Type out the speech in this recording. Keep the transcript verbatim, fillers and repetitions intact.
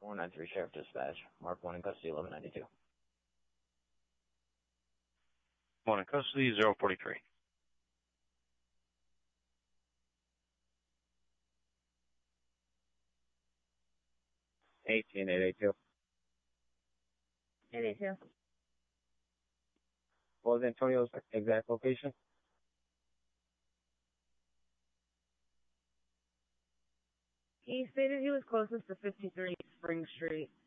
four nine three Sheriff Dispatch. Mark one in custody, eleven ninety-two. one in custody, zero forty-three. eighteen eight eighty-two. eight eighty-two. What was Antonio's exact location? He stated he was closest to fifty-three Spring Street.